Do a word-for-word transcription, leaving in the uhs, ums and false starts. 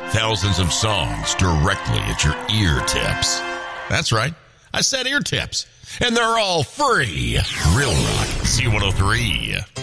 Thousands of songs directly at your ear tips. That's right. I said ear tips. And they're all free. Real Rock C one oh three.